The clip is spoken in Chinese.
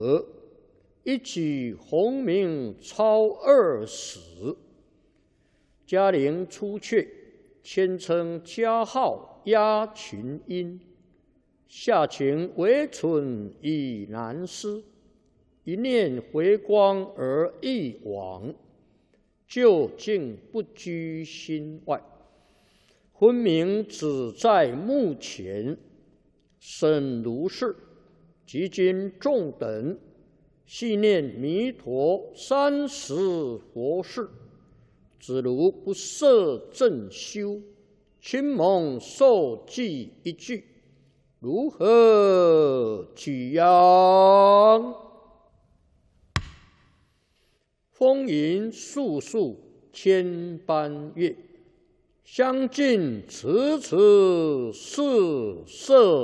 一举鸿名超二史。嘉陵出阙，谦称家号压群英，下情唯存已难思。一念回光而忆往，究竟不居心外。昏明只在目前，审如是。即今众等系念弥陀30佛事，只如不摄正修，亲蒙受记一句，如何举扬？风云素数千般月，相近迟迟是色。